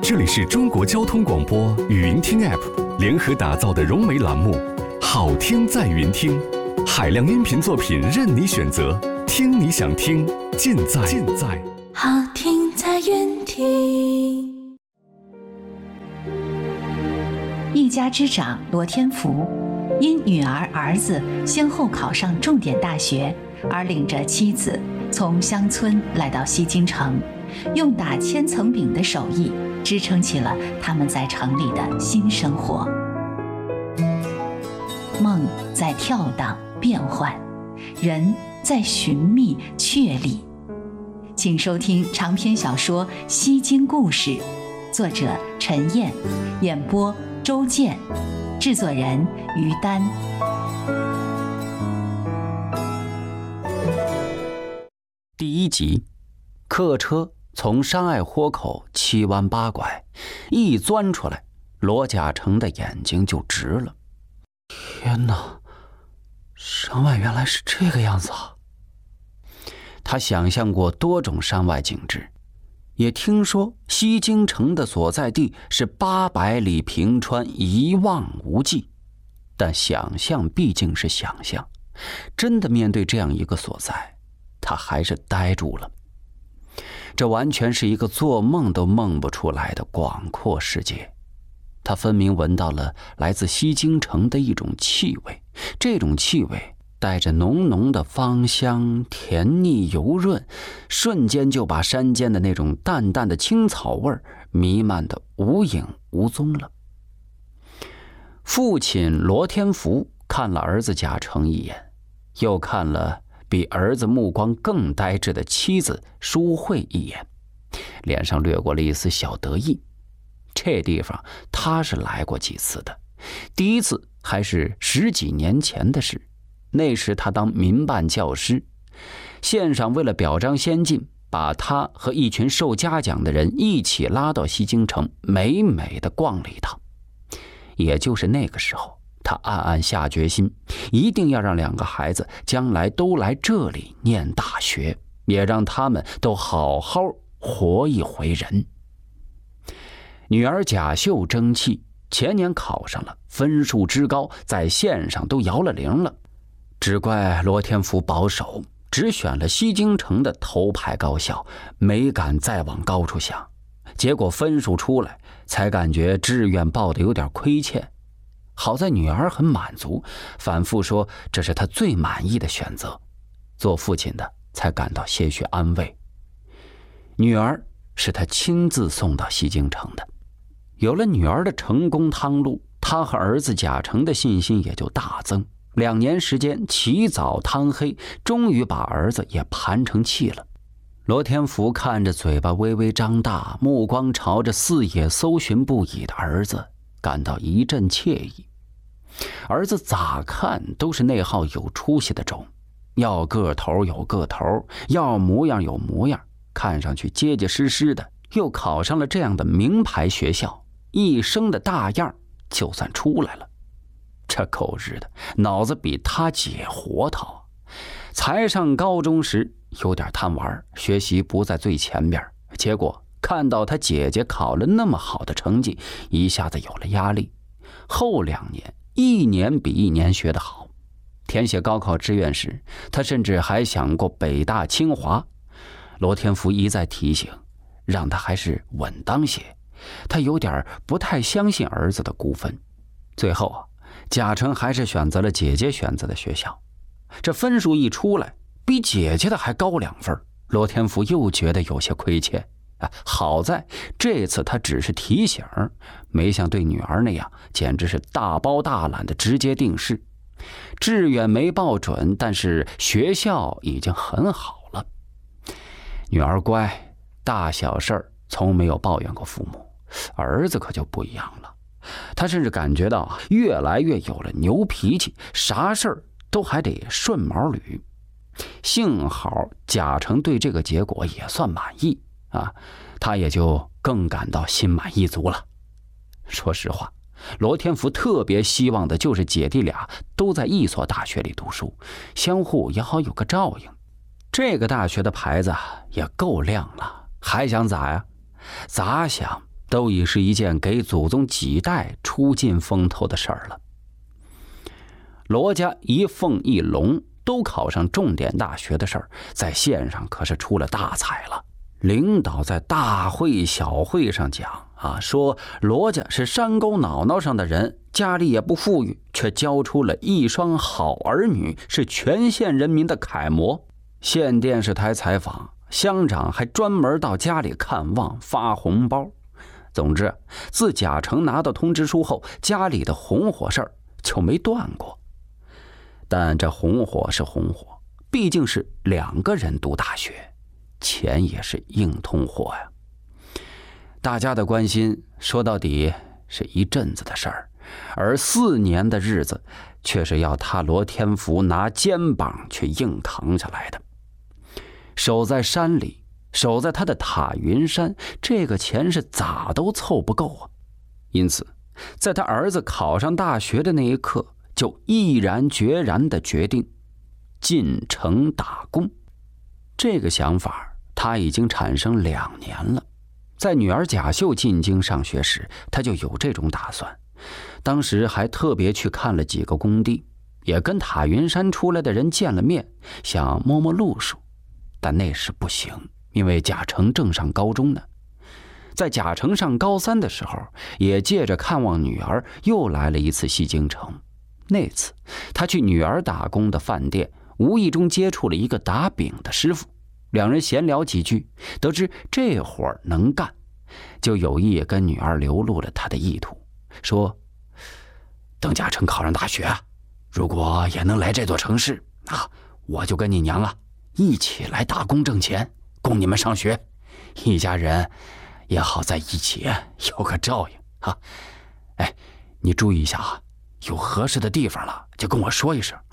这里是中国交通广播语音听 App 联合打造的融媒栏目《好听在云听》，海量音频作品任你选择，听你想听，尽在好听在云听。 一家之长罗天福，因女儿儿子先后考上重点大学，而领着妻子从乡村来到西京城，用打千层饼的手艺支撑起了他们在城里的新生活。梦在跳荡变幻，人在寻觅确立。请收听长篇小说《西京故事》，作者陈燕，演播周健，制作人于丹。 第一集，客车从山隘豁口七弯八拐，一钻出来，罗甲成的眼睛就直了。天哪，山外原来是这个样子啊！他想象过多种山外景致，也听说西京城的所在地是800里平川，一望无际。但想象毕竟是想象，真的面对这样一个所在，他还是呆住了。这完全是一个做梦都梦不出来的广阔世界。他分明闻到了来自西京城的一种气味，这种气味带着浓浓的芳香，甜腻油润，瞬间就把山间的那种淡淡的青草味弥漫得无影无踪了。父亲罗天福看了儿子贾成一眼，又看了比儿子目光更呆滞的妻子淑慧一眼，脸上掠过了一丝小得意。这地方他是来过几次的，第一次还是10几年前的事。那时他当民办教师，县上为了表彰先进，把他和一群受嘉奖的人一起拉到西京城，美美的逛了一趟。也就是那个时候，他暗暗下决心，一定要让2个孩子将来都来这里念大学，也让他们都好好活一回人。女儿贾秀争气，前年考上了，分数之高，在县上都摇了铃了。只怪罗天福保守，只选了西京城的头牌高校，没敢再往高处想。结果分数出来，才感觉志愿报得有点亏欠。好在女儿很满足，反复说这是她最满意的选择。做父亲的才感到些许安慰。女儿是他亲自送到西京城的。有了女儿的成功趟路，他和儿子贾成的信心也就大增。2年时间，起早贪黑，终于把儿子也盘成器了。罗天福看着嘴巴微微张大，目光朝着四野搜寻不已的儿子，感到一阵惬意。儿子咋看都是那号有出息的种，要个头有个头，要模样有模样，看上去结结实实的，又考上了这样的名牌学校，一生的大样就算出来了。这狗日的脑子比他姐活套。才上高中时有点贪玩，学习不在最前边，结果看到他姐姐考了那么好的成绩，一下子有了压力。后2年，一年比一年学得好。填写高考志愿时，他甚至还想过北大清华。罗天福一再提醒，让他还是稳当些。他有点不太相信儿子的估分。最后贾成还是选择了姐姐选择的学校。这分数一出来，比姐姐的还高2分，罗天福又觉得有些亏欠。好在这次他只是提醒，没像对女儿那样简直是大包大揽的直接定式。志愿没报准，但是学校已经很好了。女儿乖，大小事儿从没有抱怨过父母。儿子可就不一样了，他甚至感觉到越来越有了牛脾气，啥事儿都还得顺毛捋。幸好贾成对这个结果也算满意啊，他也就更感到心满意足了。说实话，罗天福特别希望的就是姐弟俩都在一所大学里读书，相互也好有个照应。这个大学的牌子也够亮了，还想咋呀？咋想都已是一件给祖宗几代出尽风头的事儿了。罗家一凤一龙都考上重点大学的事儿，在县上可是出了大彩了。领导在大会小会上讲说罗家是山沟脑脑上的人，家里也不富裕，却教出了一双好儿女，是全县人民的楷模。县电视台采访，乡长还专门到家里看望，发红包。总之，自贾成拿到通知书后，家里的红火事儿就没断过。但这红火是红火，毕竟是2个人读大学，钱也是硬通货呀。大家的关心说到底是一阵子的事儿，而4年的日子却是要他罗天福拿肩膀去硬扛下来的。守在山里，守在他的塔云山，这个钱是咋都凑不够啊。因此在他儿子考上大学的那一刻，就毅然决然地决定进城打工。这个想法他已经产生2年了。在女儿贾秀进京上学时，他就有这种打算。当时还特别去看了几个工地，也跟塔云山出来的人见了面，想摸摸路数。但那时不行，因为贾成正上高中呢。在贾成上高3的时候，也借着看望女儿，又来了一次西京城。那次他去女儿打工的饭店，无意中接触了一个打饼的师傅，两人闲聊几句，得知这活儿能干，就有意跟女儿流露了他的意图，说等贾成考上大学，如果也能来这座城市我就跟你娘一起来打工挣钱，供你们上学，一家人也好在一起有个照应你注意一下有合适的地方了就跟我说一声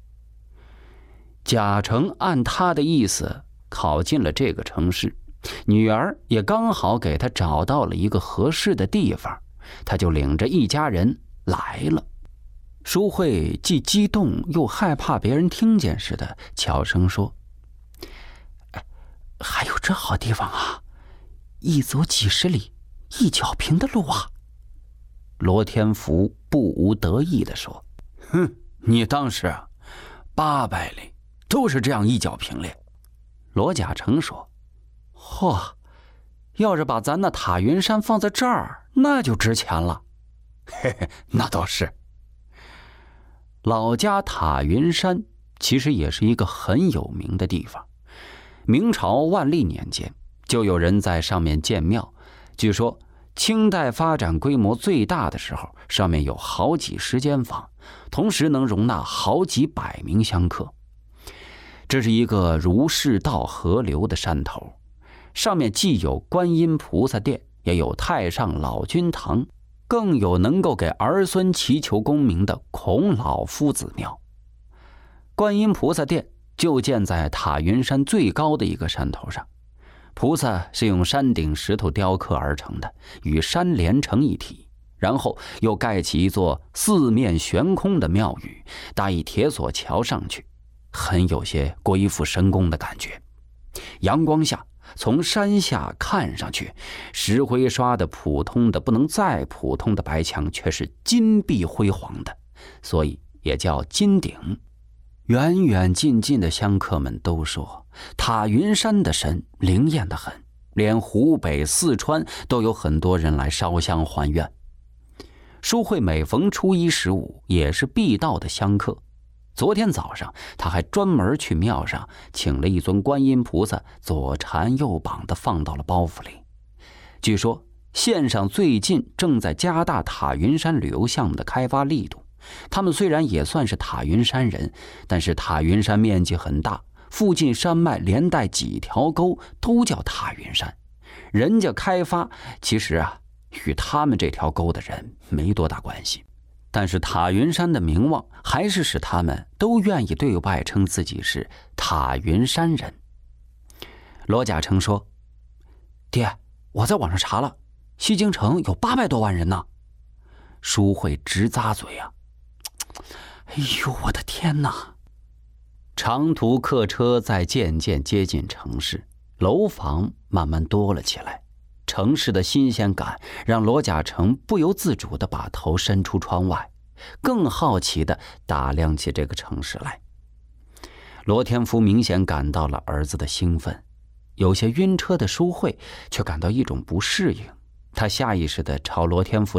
贾成按他的意思考进了这个城市，女儿也刚好给他找到了一个合适的地方，他就领着一家人来了。淑慧既激动又害怕别人听见似的，悄声说：还有这好地方一走几10里，1脚平的路罗天福不无得意地说：哼，你当是800里都是这样1脚平列。罗贾成说：嚯，要是把咱那塔云山放在这儿，那就值钱了。嘿嘿，那倒是。老家塔云山其实也是一个很有名的地方，明朝万历年间就有人在上面建庙，据说清代发展规模最大的时候，上面有好几10间房，同时能容纳好几百名香客。这是一个如市道河流的山头，上面既有观音菩萨殿，也有太上老君堂，更有能够给儿孙祈求功名的孔老夫子庙。观音菩萨殿就建在塔云山最高的一个山头上，菩萨是用山顶石头雕刻而成的，与山连成一体，然后又盖起一座4面悬空的庙宇，搭一铁索桥上去，很有些鬼斧神工的感觉。阳光下从山下看上去，石灰刷的普通的不能再普通的白墙却是金碧辉煌的，所以也叫金顶。远远近近的香客们都说塔云山的神灵验得很，连湖北四川都有很多人来烧香还愿。淑慧每逢初1、15也是必到的香客。昨天早上他还专门去庙上请了一尊观音菩萨，左缠右绑的放到了包袱里。据说县上最近正在加大塔云山旅游项目的开发力度，他们虽然也算是塔云山人，但是塔云山面积很大，附近山脉连带几条沟都叫塔云山，人家开发其实与他们这条沟的人没多大关系，但是塔云山的名望还是使他们都愿意对外称自己是塔云山人。罗贾成说：爹，我在网上查了，西京城有800多万人呢。淑慧直咂嘴哎呦，我的天哪！长途客车在渐渐接近城市，楼房慢慢多了起来， 城市的新鲜感让罗嘉诚不由自主地把头伸出窗外，更好奇地打量起这个城市来。罗天福明显感到了儿子的兴奋，有些晕车的舒慧却感到一种不适应，他下意识地朝罗天福